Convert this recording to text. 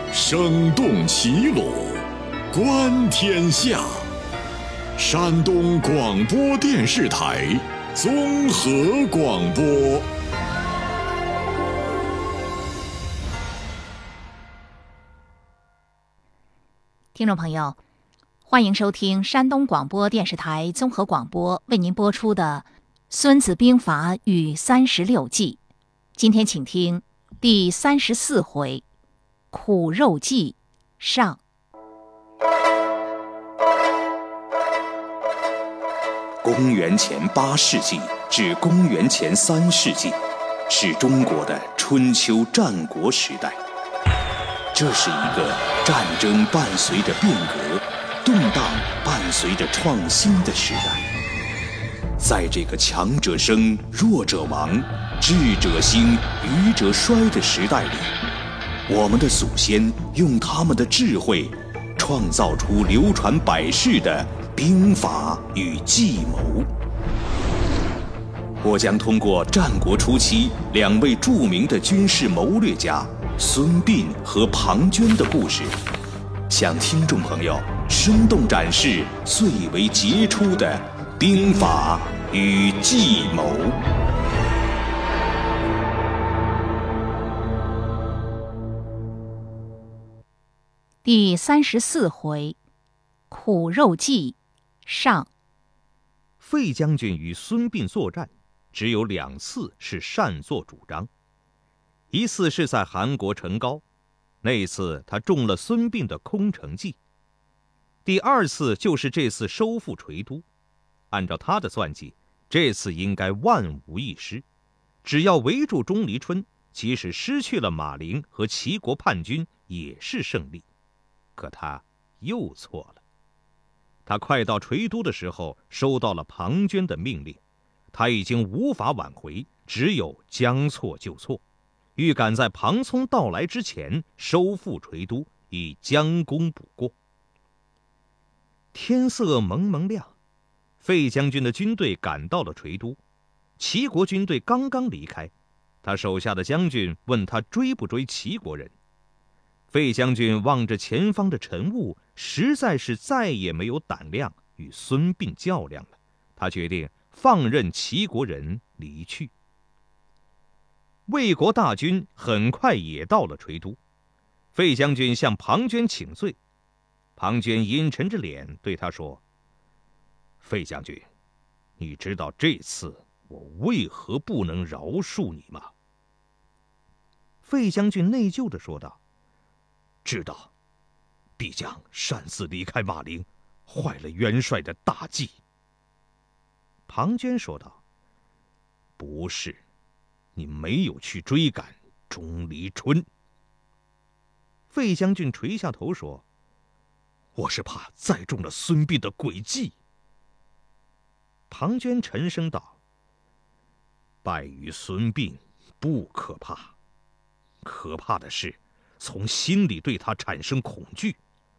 声动齐鲁，观天下。山东广播电视台综合广播。 听众朋友，欢迎收听山东广播电视台综合广播为您播出的《孙子兵法与36计》。今天请听第34回苦肉计上。 公元前8世纪至公元前3世纪，是中国的春秋战国时代。这是一个战争伴随着变革，动荡伴随着创新的时代。在这个强者生，弱者亡，智者兴，愚者衰的时代里，我们的祖先用他们的智慧，创造出流传百世的兵法与计谋。我将通过战国初期2位著名的军事谋略家孙膑和庞涓的故事，向听众朋友生动展示最为杰出的兵法与计谋。 第34回苦肉计上。 费将军与孙膑作战，只有2次是擅作主张。一次是在韩国成皋，那一次他中了孙膑的空城计。第2次就是这次收复垂都，按照他的算计，这次应该万无一失，只要围住钟离春，即使失去了马陵和齐国叛军也是胜利。可他又错了。他快到垂都的时候，收到了庞涓的命令，他已经无法挽回，只有将错就错，欲赶在庞聪到来之前收复垂都，以将功补过。天色蒙蒙亮，费将军的军队赶到了垂都，齐国军队刚刚离开，他手下的将军问他追不追齐国人。费将军望着前方的晨雾，实在是再也没有胆量与孙膑较量了，他决定放任齐国人离去。魏国大军很快也到了垂都，费将军向庞涓请罪。庞涓阴沉着脸对他说：费将军，你知道这次我为何不能饶恕你吗？费将军内疚地说道：知道，必将擅自离开马陵，坏了元帅的大计。庞涓说道：不是，你没有去追赶钟离春。费将军垂下头说：我是怕再中了孙膑的诡计。庞涓沉声道：败于孙膑不可怕，可怕的是从心里对他产生恐惧，